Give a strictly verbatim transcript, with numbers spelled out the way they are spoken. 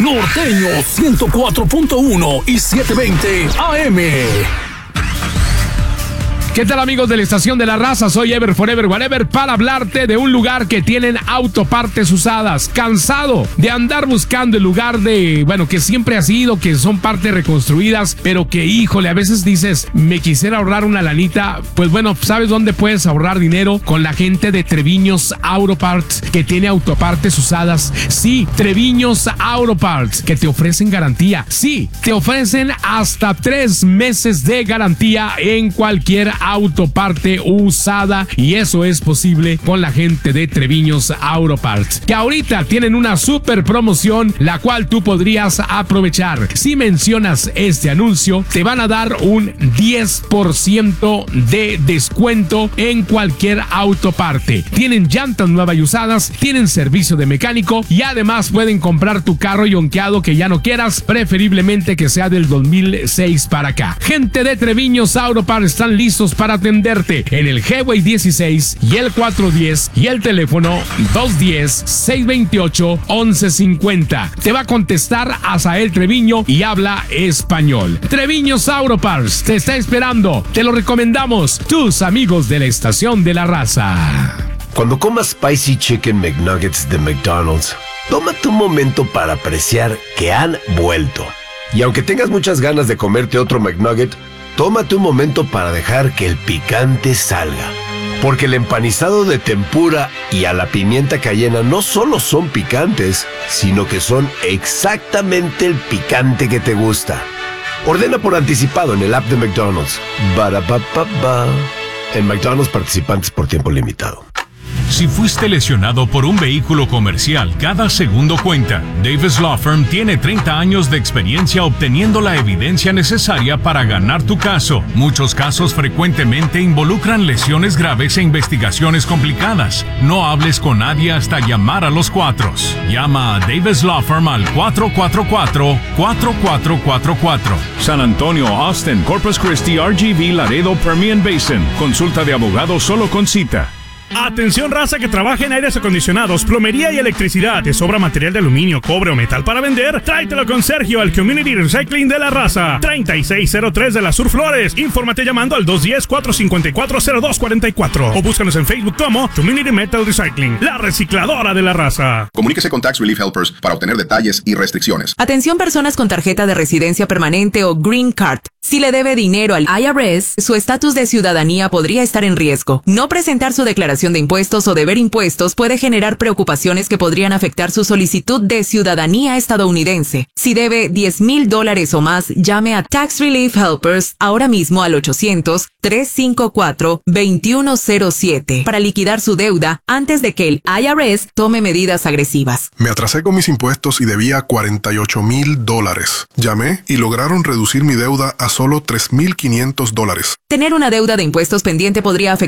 Norteño ciento cuatro punto uno y setecientos veinte A M. ¿Qué tal, amigos de la Estación de la Raza? Soy Ever Forever Whatever para hablarte de un lugar que tienen autopartes usadas. Cansado de andar buscando el lugar de, bueno, que siempre ha sido, que son partes reconstruidas, pero que, híjole, a veces dices, me quisiera ahorrar una lanita. Pues bueno, ¿sabes dónde puedes ahorrar dinero? Con la gente de Treviños Auto Parts, que tiene autopartes usadas. Sí, Treviños Auto Parts, que te ofrecen garantía. Sí, te ofrecen hasta tres meses de garantía en cualquier autoparte usada, y eso es posible con la gente de Treviños Auto Parts, que ahorita tienen una super promoción, la cual tú podrías aprovechar. Si mencionas este anuncio, te van a dar un diez por ciento de descuento en cualquier autoparte. Tienen llantas nuevas y usadas, tienen servicio de mecánico, y además pueden comprar tu carro yonkeado que ya no quieras, preferiblemente que sea del dos mil seis para acá. Gente de Treviños Auto Parts están listos para atenderte en el Highway dieciséis y el cuatrocientos diez, y el teléfono dos uno cero, seis dos ocho, once cincuenta. Te va a contestar Azael Treviño y habla español. Treviños Auto Parts te está esperando. Te lo recomendamos, tus amigos de la Estación de la Raza. Cuando comas Spicy Chicken McNuggets de McDonald's, tómate un momento para apreciar que han vuelto. Y aunque tengas muchas ganas de comerte otro McNugget, tómate un momento para dejar que el picante salga. Porque el empanizado de tempura y a la pimienta cayena no solo son picantes, sino que son exactamente el picante que te gusta. Ordena por anticipado en el app de McDonald's. Ba-da-ba-ba-ba. En McDonald's, participantes por tiempo limitado. Si fuiste lesionado por un vehículo comercial, cada segundo cuenta. Davis Law Firm tiene treinta años de experiencia obteniendo la evidencia necesaria para ganar tu caso. Muchos casos frecuentemente involucran lesiones graves e investigaciones complicadas. No hables con nadie hasta llamar a los cuatros. Llama a Davis Law Firm al cuatro cuatro cuatro, cuatro cuatro cuatro cuatro. San Antonio, Austin, Corpus Christi, R G V, Laredo, Permian Basin. Consulta de abogado solo con cita. Atención, raza que trabaja en aires acondicionados, plomería y electricidad. ¿Te sobra material de aluminio, cobre o metal para vender? Tráetelo con Sergio al Community Recycling de la Raza, treinta y seis cero tres de la Sur Flores. Infórmate llamando al dos uno cero, cuatro cinco cuatro, cero dos cuatro cuatro o búscanos en Facebook como Community Metal Recycling, la recicladora de la Raza. Comuníquese con Tax Relief Helpers para obtener detalles y restricciones. Atención, personas con tarjeta de residencia permanente o Green Card. Si le debe dinero al I R S, su estatus de ciudadanía podría estar en riesgo. No presentar su declaración de impuestos o deber impuestos puede generar preocupaciones que podrían afectar su solicitud de ciudadanía estadounidense. Si debe diez mil dólares o más, llame a Tax Relief Helpers ahora mismo al ochocientos, tres cinco cuatro, dos uno cero siete para liquidar su deuda antes de que el I R S tome medidas agresivas. Me atrasé con mis impuestos y debía cuarenta y ocho mil dólares. Llamé y lograron reducir mi deuda a solo tres mil quinientos dólares. Tener una deuda de impuestos pendiente podría afectar